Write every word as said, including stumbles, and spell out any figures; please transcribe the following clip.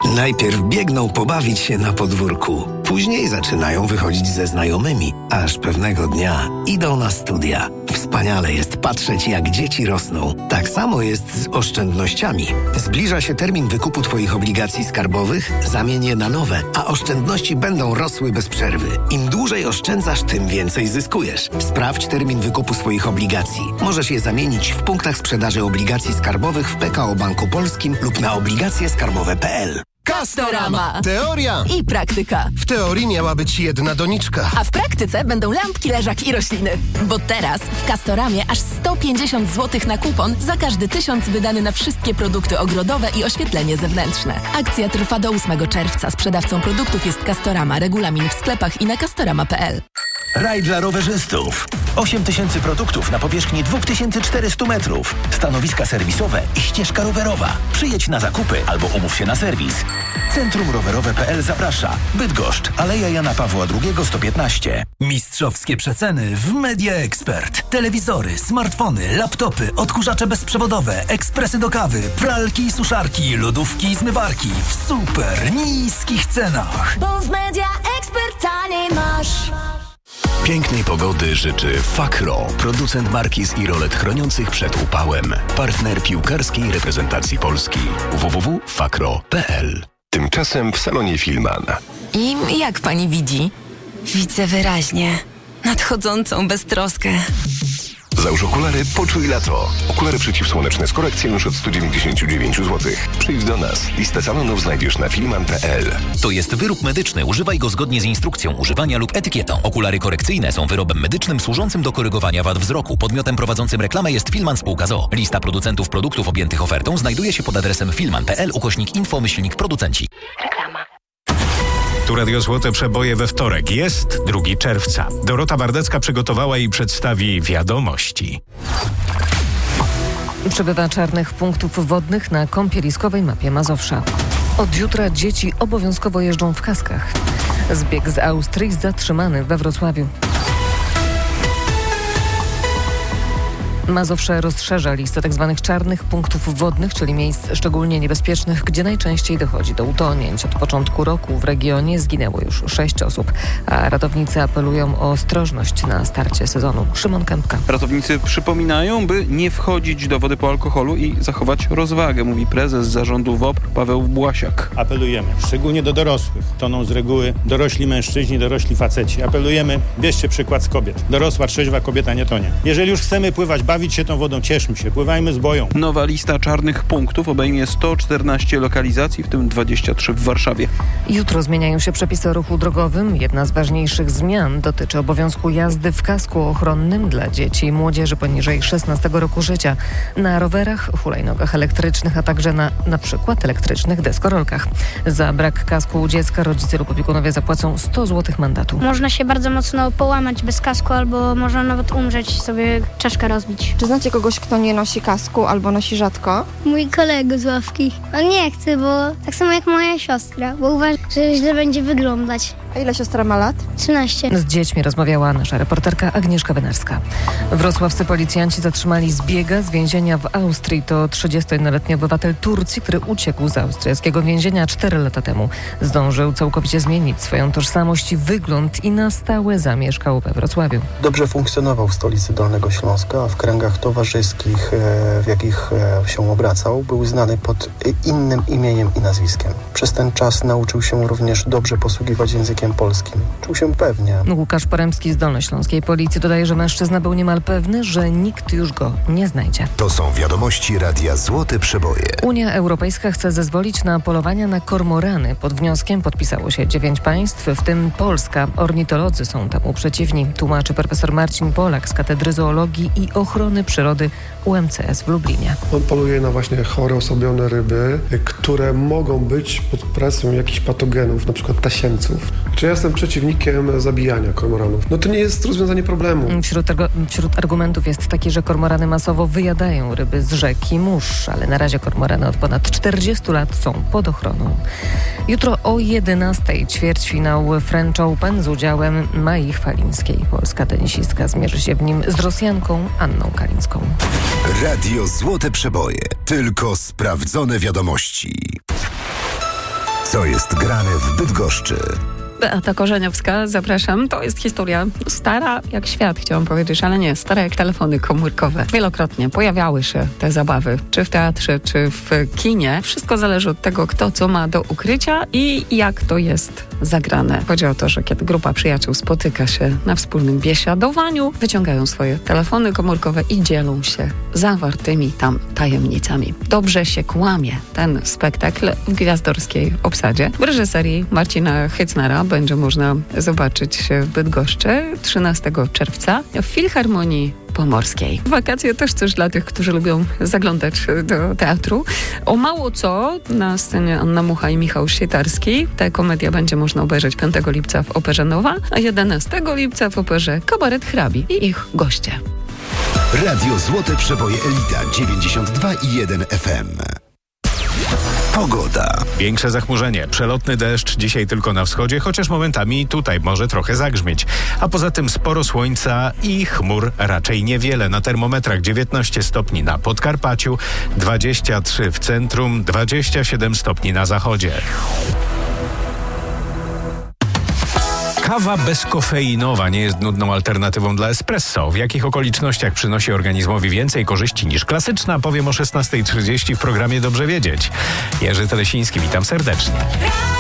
Najpierw biegną pobawić się na podwórku. Później zaczynają wychodzić ze znajomymi, aż pewnego dnia idą na studia. Wspaniale jest patrzeć, jak dzieci rosną. Tak samo jest z oszczędnościami. Zbliża się termin wykupu Twoich obligacji skarbowych, zamień je na nowe, a oszczędności będą rosły bez przerwy. Im dłużej oszczędzasz, tym więcej zyskujesz. Sprawdź termin wykupu swoich obligacji. Możesz je zamienić w punktach sprzedaży obligacji skarbowych w P K O Banku Polskim lub na obligacje skarbowe kropka p l. Castorama. Teoria I praktyka. W teorii miała być jedna doniczka. A w praktyce będą lampki, leżak i rośliny. Bo teraz w Castoramie aż sto pięćdziesiąt złotych na kupon za każdy tysiąc wydany na wszystkie produkty ogrodowe i oświetlenie zewnętrzne. Akcja trwa do ósmego czerwca. Sprzedawcą produktów jest Castorama. Regulamin w sklepach i na castorama kropka p l. Raj dla rowerzystów. osiem tysięcy produktów na powierzchni dwa tysiące czterysta metrów. Stanowiska serwisowe i ścieżka rowerowa. Przyjedź na zakupy albo umów się na serwis. Centrum Rowerowe kropka p l zaprasza. Bydgoszcz, Aleja Jana Pawła drugiego sto piętnaście. Mistrzowskie przeceny w Media Expert. Telewizory, smartfony, laptopy, odkurzacze bezprzewodowe, ekspresy do kawy, pralki i suszarki, lodówki i zmywarki w super niskich cenach. Bo w Media Expert taniej masz. Pięknej pogody życzy Fakro, producent markiz i rolet chroniących przed upałem. Partner piłkarskiej reprezentacji Polski. w w w kropka fakro kropka p l. Tymczasem w salonie Filman. I jak pani widzi? Widzę wyraźnie. Nadchodzącą beztroskę. Załóż okulary, poczuj lato. Okulary przeciwsłoneczne z korekcją już od sto dziewięćdziesiąt dziewięć złotych. Przyjdź do nas. Listę salonów znajdziesz na filman kropka p l. To jest wyrób medyczny. Używaj go zgodnie z instrukcją używania lub etykietą. Okulary korekcyjne są wyrobem medycznym służącym do korygowania wad wzroku. Podmiotem prowadzącym reklamę jest Filman Spółka z o o. Lista producentów produktów objętych ofertą znajduje się pod adresem filman kropka p l ukośnik info myślnik producenci. Reklama. Tu Radio Złote Przeboje we wtorek. Jest drugiego czerwca. Dorota Bardecka przygotowała i przedstawi wiadomości. Przybywa czarnych punktów wodnych na kąpieliskowej mapie Mazowsza. Od jutra dzieci obowiązkowo jeżdżą w kaskach. Zbieg z Austrii zatrzymany we Wrocławiu. Mazowsze rozszerza listę tzw. czarnych punktów wodnych, czyli miejsc szczególnie niebezpiecznych, gdzie najczęściej dochodzi do utonięć. Od początku roku w regionie zginęło już sześć osób, a ratownicy apelują o ostrożność na starcie sezonu. Szymon Kępka. Ratownicy przypominają, by nie wchodzić do wody po alkoholu i zachować rozwagę, mówi prezes zarządu W O P R Paweł Błasiak. Apelujemy, szczególnie do dorosłych. Toną z reguły dorośli mężczyźni, dorośli faceci. Apelujemy, bierzcie przykład z kobiet. Dorosła, trzeźwa kobieta nie tonie. Jeżeli już chcemy pływać, bawić się tą wodą, cieszmy się, pływajmy z boją. Nowa lista czarnych punktów obejmie sto czternaście lokalizacji, w tym dwadzieścia trzy w Warszawie. Jutro zmieniają się przepisy o ruchu drogowym. Jedna z ważniejszych zmian dotyczy obowiązku jazdy w kasku ochronnym dla dzieci i młodzieży poniżej szesnastego roku życia. Na rowerach, hulajnogach elektrycznych, a także na na przykład elektrycznych deskorolkach. Za brak kasku u dziecka rodzice lub opiekunowie zapłacą sto złotych mandatu. Można się bardzo mocno połamać bez kasku, albo można nawet umrzeć, sobie czaszkę rozbić. Czy znacie kogoś, kto nie nosi kasku albo nosi rzadko? Mój kolega z ławki. On nie chce, bo tak samo jak moja siostra, bo uważa, że źle będzie wyglądać. A ile siostra ma lat? trzynaście. Z dziećmi rozmawiała nasza reporterka Agnieszka Wynarska. Wrocławscy policjanci zatrzymali zbiega z więzienia w Austrii. To trzydziestojednoletni obywatel Turcji, który uciekł z austriackiego więzienia cztery lata temu. Zdążył całkowicie zmienić swoją tożsamość i wygląd i na stałe zamieszkał we Wrocławiu. Dobrze funkcjonował w stolicy Dolnego Śląska, a w kręgach towarzyskich, w jakich się obracał, był znany pod innym imieniem i nazwiskiem. Przez ten czas nauczył się również dobrze posługiwać językiem polskim. Czuł się pewnie. Łukasz Poremski z Dolnośląskiej Policji dodaje, że mężczyzna był niemal pewny, że nikt już go nie znajdzie. To są wiadomości Radia Złote Przeboje. Unia Europejska chce zezwolić na polowania na kormorany. Pod wnioskiem podpisało się dziewięć państw, w tym Polska. Ornitolodzy są temu przeciwni, tłumaczy profesor Marcin Polak z Katedry Zoologii i Ochrony Przyrody U M C S w Lublinie. On poluje na właśnie chore, osobione ryby, które mogą być pod presją jakichś patogenów, na przykład tasiemców. Czy ja jestem przeciwnikiem zabijania kormoranów? No to nie jest rozwiązanie problemu. Wśród, wśród argumentów jest taki, że kormorany masowo wyjadają ryby z rzek i mórz, ale na razie kormorany od ponad czterdziestu lat są pod ochroną. Jutro o jedenastej ćwierćfinał French Open z udziałem Mai Chwalińskiej. Polska tenisistka zmierzy się w nim z Rosjanką Anną Kalińską. Radio Złote Przeboje. Tylko sprawdzone wiadomości. Co jest grane w Bydgoszczy? Beata Korzeniowska, zapraszam. To jest historia stara jak świat, chciałam powiedzieć, ale nie, stara jak telefony komórkowe. Wielokrotnie pojawiały się te zabawy, czy w teatrze, czy w kinie. Wszystko zależy od tego, kto co ma do ukrycia i jak to jest zagrane. Chodzi o to, że kiedy grupa przyjaciół spotyka się na wspólnym biesiadowaniu, wyciągają swoje telefony komórkowe i dzielą się zawartymi tam tajemnicami. Dobrze się kłamie ten spektakl w gwiazdorskiej obsadzie. W reżyserii Marcina Hycnera będzie można zobaczyć w Bydgoszczy trzynastego czerwca w Filharmonii Pomorskiej. Wakacje też coś dla tych, którzy lubią zaglądać do teatru. O mało co na scenie Anna Mucha i Michał Sietarski. Tę komedię będzie można obejrzeć piątego lipca w Operze Nowa, a jedenastego lipca w Operze Kabaret Hrabi i ich goście. Radio Złote Przeboje Elita dziewięćdziesiąt dwa i jeden F M. Pogoda. Większe zachmurzenie, przelotny deszcz dzisiaj tylko na wschodzie, chociaż momentami tutaj może trochę zagrzmieć. A poza tym sporo słońca i chmur raczej niewiele. Na termometrach dziewiętnaście stopni na Podkarpaciu, dwadzieścia trzy w centrum, dwadzieścia siedem stopni na zachodzie. Kawa bezkofeinowa nie jest nudną alternatywą dla espresso. W jakich okolicznościach przynosi organizmowi więcej korzyści niż klasyczna, powiem o szesnasta trzydzieści w programie Dobrze Wiedzieć. Jerzy Telesiński, witam serdecznie.